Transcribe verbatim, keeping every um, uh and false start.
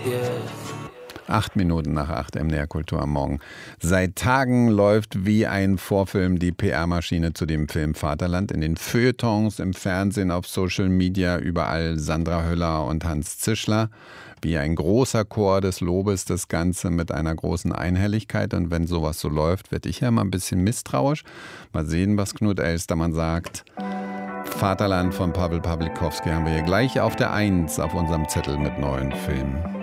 Acht Minuten nach acht M D R Kultur am Morgen. Seit Tagen läuft wie ein Vorfilm die P R-Maschine zu dem Film Vaterland. In den Feuilletons, im Fernsehen, auf Social Media, überall Sandra Höller und Hans Zischler. Wie ein großer Chor des Lobes, das Ganze mit einer großen Einhelligkeit. Und wenn sowas so läuft, werde ich ja mal ein bisschen misstrauisch. Mal sehen, was Knut Elstermann sagt. Vaterland von Pawel Pawlikowski haben wir hier gleich auf der Eins auf unserem Zettel mit neuen Filmen.